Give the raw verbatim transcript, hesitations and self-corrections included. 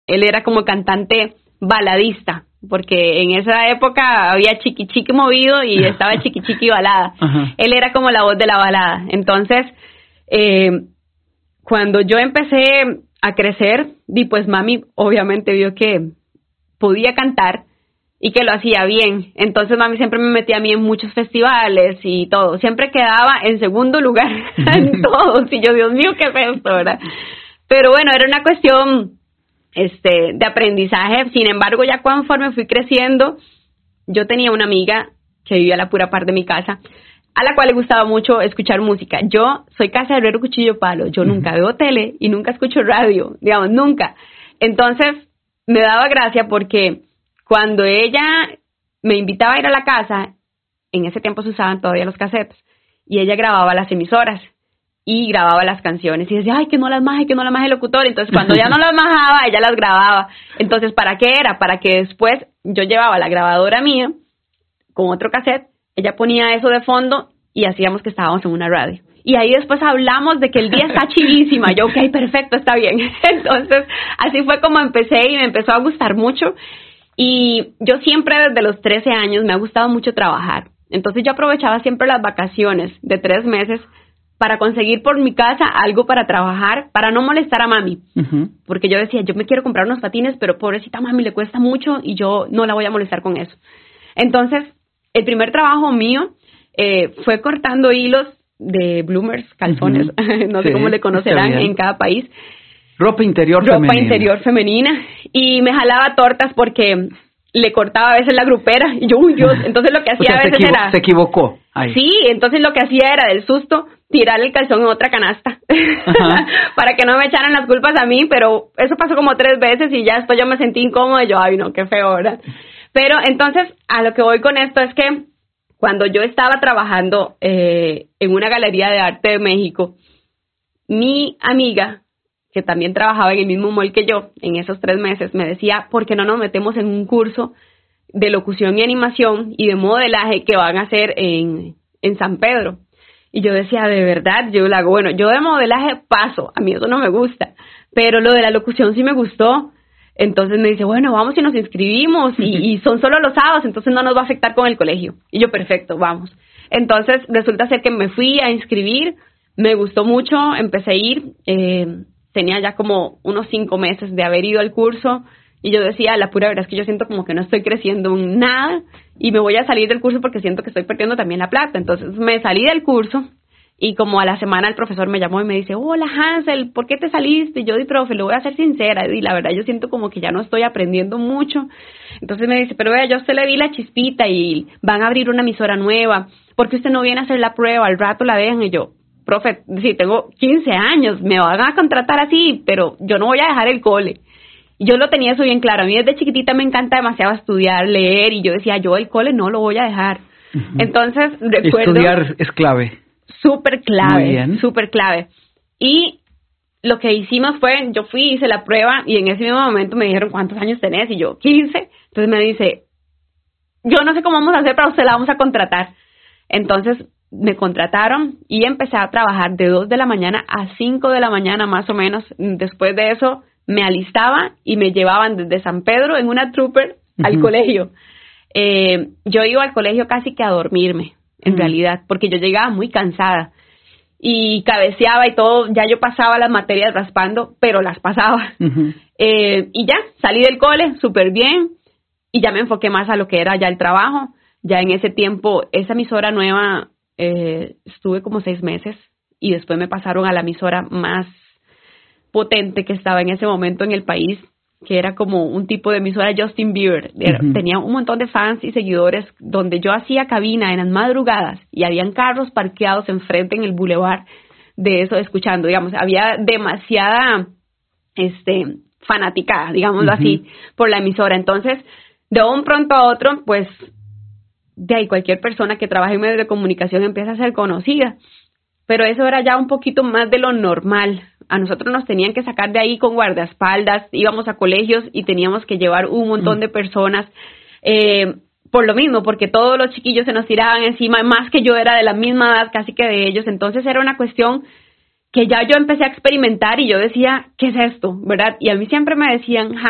él era como cantante baladista, porque en esa época había Chiqui Chiqui movido y estaba Chiqui Chiqui balada. Ajá. Él era como la voz de la balada. Entonces, eh, cuando yo empecé a crecer, y pues mami obviamente vio que podía cantar y que lo hacía bien. Entonces mami siempre me metía a mí en muchos festivales y todo. Siempre quedaba en segundo lugar en todos. Y yo, Dios mío, qué feo esto, ¿verdad? Pero bueno, era una cuestión este de aprendizaje. Sin embargo, ya conforme fui creciendo, yo tenía una amiga que vivía a la pura par de mi casa, a la cual le gustaba mucho escuchar música. Yo soy casa de herrero, cuchillo, palo. Yo uh-huh. nunca veo tele y nunca escucho radio, digamos, nunca. Entonces, me daba gracia porque cuando ella me invitaba a ir a la casa, en ese tiempo se usaban todavía los cassettes, y ella grababa las emisoras y grababa las canciones y decía, ay, que no las maje, que no las maje el locutor. Entonces, cuando ya no las majaba, ella las grababa. Entonces, ¿para qué era? Para que después yo llevaba la grabadora mía con otro cassette, ella ponía eso de fondo y hacíamos que estábamos en una radio. Y ahí después hablamos de que el día está chidísima. Yo, ok, perfecto, está bien. Entonces, así fue como empecé y me empezó a gustar mucho. Y yo siempre desde los trece años me ha gustado mucho trabajar. Entonces, yo aprovechaba siempre las vacaciones de tres meses para conseguir por mi casa algo para trabajar, para no molestar a mami. Uh-huh. Porque yo decía, yo me quiero comprar unos patines, pero pobrecita mami le cuesta mucho y yo no la voy a molestar con eso. Entonces, el primer trabajo mío eh, fue cortando hilos de bloomers, calzones, uh-huh. no sé sí, cómo le conocerán en cada país. Ropa interior Ropa femenina. Ropa interior femenina. Y me jalaba tortas porque le cortaba a veces la grupera. Y yo, uy, Dios. Entonces lo que hacía o sea, a veces se equivo- era... Se equivocó. Ahí. Sí, entonces lo que hacía era del susto tirar el calzón en otra canasta para que no me echaran las culpas a mí, pero eso pasó como tres veces y ya después yo me sentí incómoda y yo, ay no, qué feo, ¿verdad? Pero entonces a lo que voy con esto es que cuando yo estaba trabajando eh, en una galería de arte de México, mi amiga, que también trabajaba en el mismo mall que yo en esos tres meses, me decía, ¿por qué no nos metemos en un curso de locución y animación y de modelaje que van a hacer en, en San Pedro? Y yo decía, de verdad, yo la hago, bueno, yo de modelaje paso, a mí eso no me gusta, pero lo de la locución sí me gustó. Entonces me dice, bueno, vamos y nos inscribimos y, y son solo los sábados, entonces no nos va a afectar con el colegio. Y yo, perfecto, vamos. Entonces resulta ser que me fui a inscribir, me gustó mucho, empecé a ir, eh, tenía ya como unos cinco meses de haber ido al curso y yo decía, la pura verdad es que yo siento como que no estoy creciendo en nada y me voy a salir del curso porque siento que estoy perdiendo también la plata. Entonces me salí del curso y como a la semana el profesor me llamó y me dice, hola Hansel, ¿por qué te saliste? Y yo di, profe, lo voy a ser sincera, y la verdad yo siento como que ya no estoy aprendiendo mucho. Entonces me dice, pero vea, yo a usted le vi la chispita y van a abrir una emisora nueva, ¿por qué usted no viene a hacer la prueba? Al rato la dejan. Y yo, profe, sí, tengo quince años, me van a contratar así, pero yo no voy a dejar el cole. Y yo lo tenía eso bien claro. A mí desde chiquitita me encanta demasiado estudiar, leer, y yo decía, yo el cole no lo voy a dejar. Uh-huh. Entonces, recuerdo... Estudiar es clave. Súper clave, súper clave. Y lo que hicimos fue, yo fui, hice la prueba, y en ese mismo momento me dijeron, ¿cuántos años tenés? Y yo, quince. Entonces me dice, yo no sé cómo vamos a hacer, pero usted la vamos a contratar. Entonces me contrataron y empecé a trabajar de dos de la mañana a cinco de la mañana más o menos. Después de eso me alistaba y me llevaban desde San Pedro en una trooper uh-huh. al colegio. Eh, yo iba al colegio casi que a dormirme, en uh-huh. realidad, porque yo llegaba muy cansada y cabeceaba y todo. Ya yo pasaba las materias raspando, pero las pasaba. Uh-huh. Eh, y ya, salí del cole súper bien y ya me enfoqué más a lo que era ya el trabajo. Ya en ese tiempo, esa emisora nueva, eh, estuve como seis meses y después me pasaron a la emisora más potente que estaba en ese momento en el país, que era como un tipo de emisora Justin Bieber. Era, uh-huh. Tenía un montón de fans y seguidores, donde yo hacía cabina en las madrugadas y habían carros parqueados enfrente en el bulevar de eso, escuchando, digamos, había demasiada este fanaticada, digámoslo uh-huh. así, por la emisora. Entonces, de un pronto a otro, pues, de ahí cualquier persona que trabaje en medios de comunicación empieza a ser conocida. Pero eso era ya un poquito más de lo normal. A nosotros nos tenían que sacar de ahí con guardaespaldas, íbamos a colegios y teníamos que llevar un montón mm. de personas, eh, por lo mismo, porque todos los chiquillos se nos tiraban encima, más que yo era de la misma edad casi que de ellos. Entonces era una cuestión que ya yo empecé a experimentar y yo decía, ¿qué es esto? ¿Verdad? Y a mí siempre me decían,